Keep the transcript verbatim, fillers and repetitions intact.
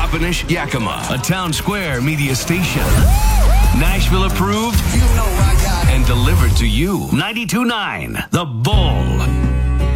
Toppenish, Yakima, a Town Square media station. Nashville approved. You know I got it. And delivered to you. ninety-two point nine The Bull.